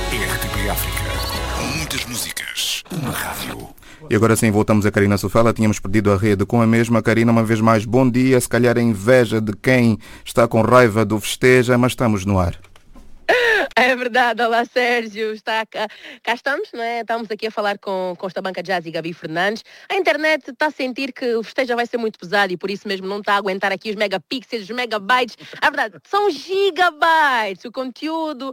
RTP África. Muitas músicas. Uma rádio. E agora sim, voltamos a Karina Sofela. Tínhamos perdido a rede com a mesma. Karina, uma vez mais, bom dia. Se calhar a inveja de quem está com raiva do festeja, mas estamos no ar. É verdade, olá Sérgio, está cá estamos, não é? Estamos aqui a falar com Estabanca Jazz e Gabi Fernandes. A internet está a sentir que o festejo vai ser muito pesado e por isso mesmo não está a aguentar aqui os megapixels, os megabytes. A verdade, são gigabytes. O conteúdo,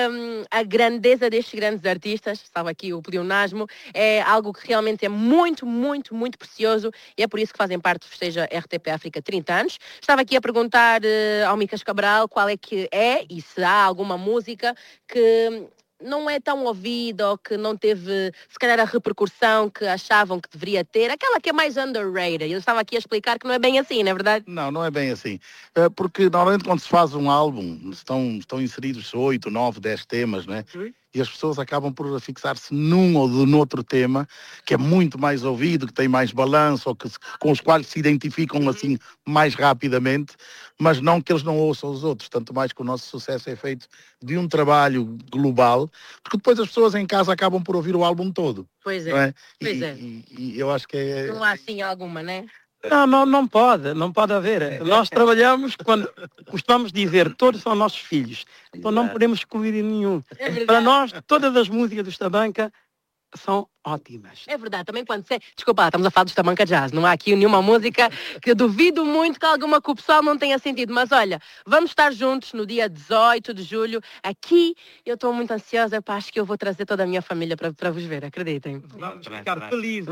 a grandeza destes grandes artistas, estava aqui o pleonasmo, é algo que realmente é muito, muito, muito precioso e é por isso que fazem parte do festejo RTP África 30 anos. Estava aqui a perguntar ao Micas Cabral qual é que é e se há alguma música que não é tão ouvida ou que não teve, se calhar, a repercussão que achavam que deveria ter, aquela que é mais underrated. Eu estava aqui a explicar que não é bem assim, não é verdade? Não é bem assim. Porque normalmente quando se faz um álbum estão inseridos 8, 9, 10 temas, não é? E as pessoas acabam por fixar-se num ou noutro tema que é muito mais ouvido, que tem mais balanço, ou com os quais se identificam assim mais rapidamente, mas não que eles não ouçam os outros, tanto mais que o nosso sucesso é feito de um trabalho global, porque depois as pessoas em casa acabam por ouvir o álbum todo. Pois é, não é? pois é. E eu acho que é... Não há assim alguma, né? Não pode haver. Nós trabalhamos quando costumamos dizer, todos são nossos filhos. Então não podemos excluir nenhum. Para nós, todas as músicas do Estabanca são ótimas. É verdade, também quando você... Desculpa, estamos a falar do Estabanca Jazz, não há aqui nenhuma música que eu duvido muito que alguma que o pessoal não tenha sentido, mas olha, vamos estar juntos no dia 18 de julho, aqui, eu estou muito ansiosa, acho que eu vou trazer toda a minha família para vos ver, acreditem. Vamos ficar felizes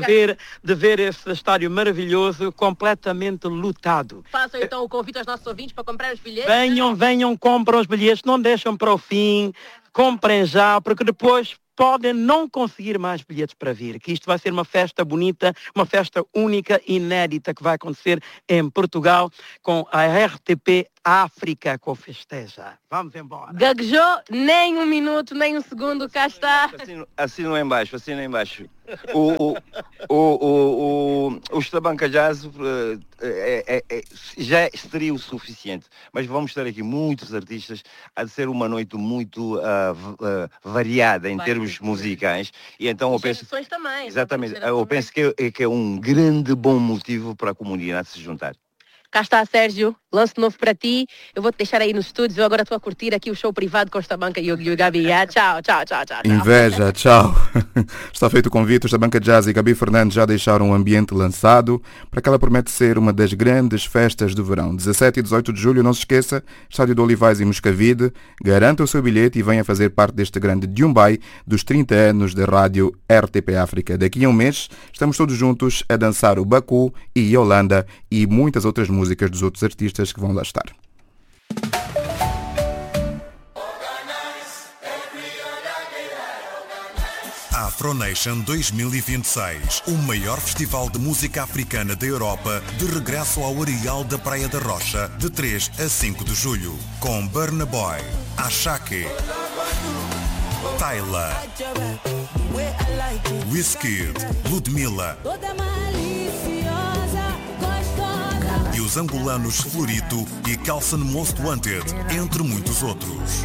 de ver esse estádio maravilhoso, completamente lotado. Façam então o convite aos nossos ouvintes para comprar os bilhetes. Venham, compram os bilhetes, não deixam para o fim, comprem já, porque depois podem não conseguir mais bilhetes para vir, que isto vai ser uma festa bonita, uma festa única, inédita, que vai acontecer em Portugal com a RTP África com festeja. Vamos embora. Gaguejou, nem um minuto, nem um segundo, cá está. Assino em baixo. O Estabanca Jazz já seria o suficiente, mas vamos ter aqui muitos artistas, a ser uma noite muito variada em termos musicais, e então eu penso também, exatamente, eu penso que é um grande bom motivo para a comunidade se juntar. Cá está, Sérgio, lance novo para ti. Eu vou-te deixar aí nos estúdios. Eu agora estou a curtir aqui o show privado com o Estabanca e o Gabi. Tchau. Inveja, tchau. Está feito o convite. O Estabanca Jazz e Gabi Fernandes já deixaram o ambiente lançado para que ela promete ser uma das grandes festas do verão. 17 e 18 de julho, não se esqueça, Estádio do Olivais e Moscavide. Garanta o seu bilhete e venha fazer parte deste grande Diumbai dos 30 anos da rádio RTP África. Daqui a um mês, estamos todos juntos a dançar o Baku e Yolanda e muitas outras músicas dos outros artistas que vão lá estar. Afronation 2026, o maior festival de música africana da Europa, de regresso ao Areal da Praia da Rocha, de 3 a 5 de julho, com Burna Boy, Ashake, Tyla, Wizkid, Ludmilla e os angolanos Florito e Kelson Most Wanted, entre muitos outros.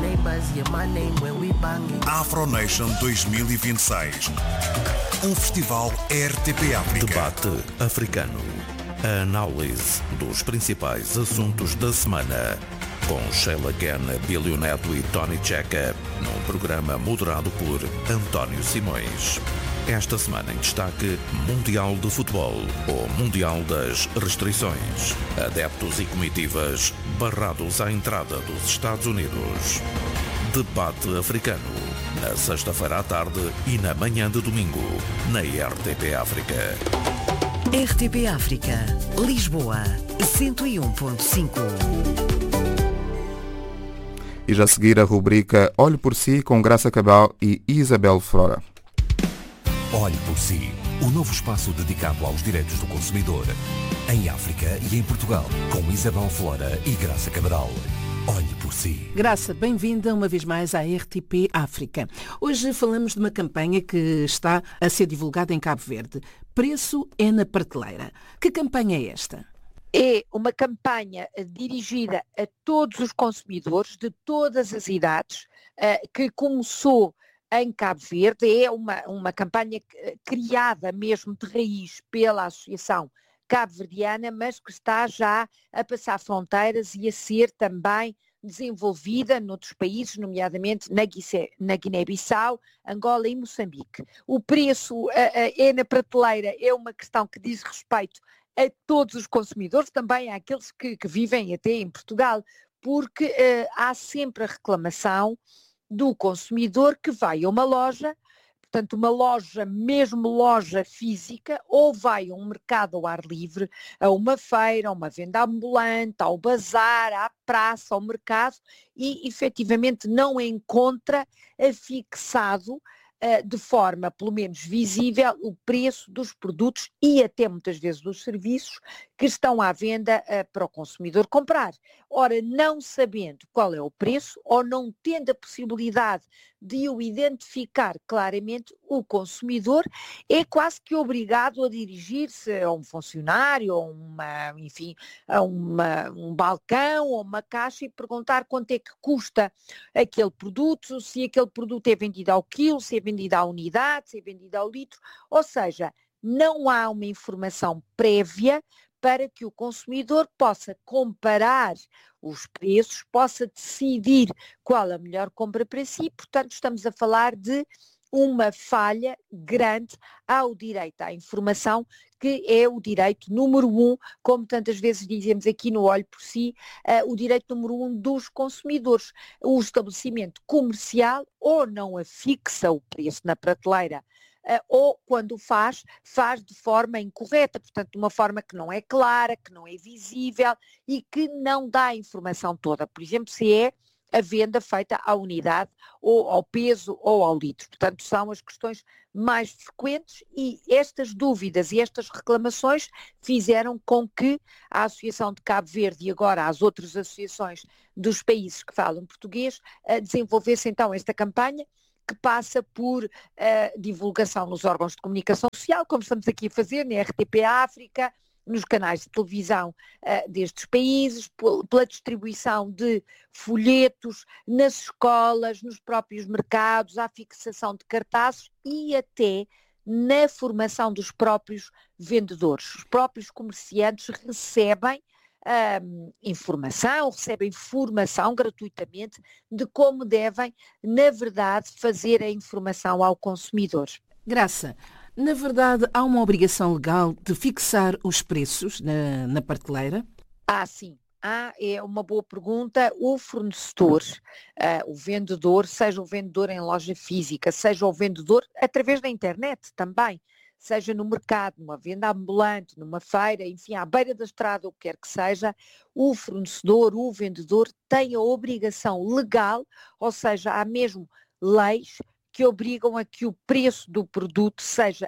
Afronation 2026, um festival RTP África. Debate africano. A análise dos principais assuntos da semana. Com Sheila Guerra, Bílio Neto e Tony Checa, num programa moderado por António Simões. Esta semana em destaque, Mundial de Futebol, ou Mundial das Restrições. Adeptos e comitivas barrados à entrada dos Estados Unidos. Debate africano, na sexta-feira à tarde e na manhã de domingo, na RTP África. RTP África, Lisboa, 101.5. E já a seguir a rubrica Olhe por Si com Graça Cabral e Isabel Flora. Olhe por Si, o novo espaço dedicado aos direitos do consumidor, em África e em Portugal, com Isabel Flora e Graça Cabral. Olhe por Si. Graça, bem-vinda uma vez mais à RTP África. Hoje falamos de uma campanha que está a ser divulgada em Cabo Verde. Preço é na prateleira. Que campanha é esta? É uma campanha dirigida a todos os consumidores de todas as idades, que começou em Cabo Verde. É uma campanha criada mesmo de raiz pela Associação Cabo-Verdiana, mas que está já a passar fronteiras e a ser também desenvolvida noutros países, nomeadamente na Guiné-Bissau, Angola e Moçambique. O preço é na prateleira, é uma questão que diz respeito a todos os consumidores, também àqueles que vivem até em Portugal, porque há sempre a reclamação do consumidor que vai a uma loja, portanto uma loja, mesmo loja física, ou vai a um mercado ao ar livre, a uma feira, a uma venda ambulante, ao bazar, à praça, ao mercado, e efetivamente não encontra afixado de forma pelo menos visível o preço dos produtos e até muitas vezes dos serviços que estão à venda para o consumidor comprar. Ora, não sabendo qual é o preço ou não tendo a possibilidade de o identificar claramente, o consumidor é quase que obrigado a dirigir-se a um funcionário, a um balcão ou uma caixa e perguntar quanto é que custa aquele produto, se aquele produto é vendido ao quilo, se é vendido à unidade, se é vendido ao litro, ou seja, não há uma informação prévia para que o consumidor possa comparar os preços, possa decidir qual a melhor compra para si. Portanto, estamos a falar de uma falha grande ao direito à informação, que é o direito número 1, como tantas vezes dizemos aqui no Olho por Si, o direito número 1 dos consumidores. O estabelecimento comercial ou não afixa o preço na prateleira, ou quando faz de forma incorreta, portanto de uma forma que não é clara, que não é visível e que não dá a informação toda. Por exemplo, se é a venda feita à unidade, ou ao peso, ou ao litro. Portanto, são as questões mais frequentes e estas dúvidas e estas reclamações fizeram com que a Associação de Cabo Verde e agora as outras associações dos países que falam português desenvolvesse então esta campanha, que passa por divulgação nos órgãos de comunicação social, como estamos aqui a fazer, na RTP África, nos canais de televisão destes países, pela distribuição de folhetos nas escolas, nos próprios mercados, a fixação de cartazes e até na formação dos próprios vendedores. Os próprios comerciantes recebem recebem formação gratuitamente de como devem, na verdade, fazer a informação ao consumidor. Graça, na verdade, há uma obrigação legal de fixar os preços na prateleira? Sim. É uma boa pergunta. O fornecedor, o vendedor, seja o vendedor em loja física, seja o vendedor através da internet também, seja no mercado, numa venda ambulante, numa feira, enfim, à beira da estrada, o que quer que seja, o fornecedor, o vendedor tem a obrigação legal, ou seja, há mesmo leis que obrigam a que o preço do produto seja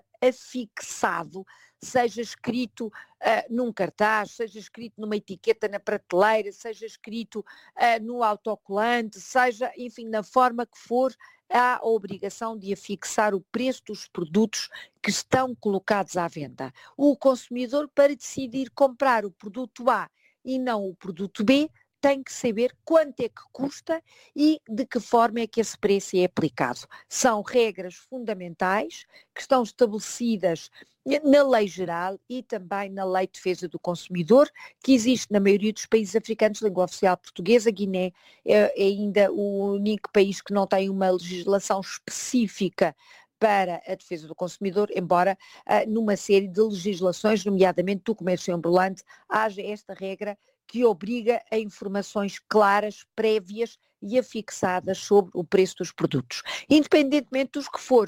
afixado, seja escrito num cartaz, seja escrito numa etiqueta na prateleira, seja escrito no autocolante, seja, enfim, na forma que for, há a obrigação de afixar o preço dos produtos que estão colocados à venda. O consumidor, para decidir comprar o produto A e não o produto B, tem que saber quanto é que custa e de que forma é que esse preço é aplicado. São regras fundamentais que estão estabelecidas na Lei Geral e também na Lei de Defesa do Consumidor, que existe na maioria dos países africanos de língua oficial portuguesa. A Guiné é ainda o único país que não tem uma legislação específica para a defesa do consumidor, embora numa série de legislações, nomeadamente do comércio ambulante, haja esta regra que obriga a informações claras, prévias e afixadas sobre o preço dos produtos. Independentemente dos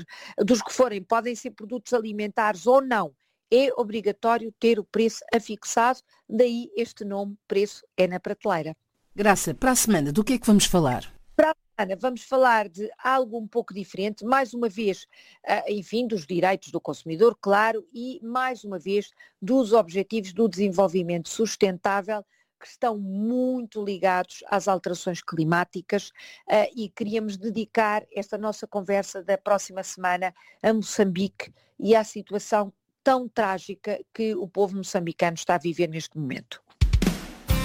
que forem, podem ser produtos alimentares ou não, é obrigatório ter o preço afixado, daí este nome, preço é na prateleira. Graça, para a semana, do que é que vamos falar? Ana, vamos falar de algo um pouco diferente, mais uma vez, enfim, dos direitos do consumidor, claro, e mais uma vez dos objetivos do desenvolvimento sustentável, que estão muito ligados às alterações climáticas, e queríamos dedicar esta nossa conversa da próxima semana a Moçambique e à situação tão trágica que o povo moçambicano está a viver neste momento.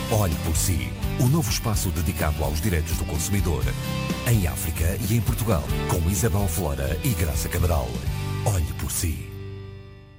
Olhe por si, o novo espaço dedicado aos direitos do consumidor, em África e em Portugal, com Isabel Flora e Graça Cabral. Olhe por si.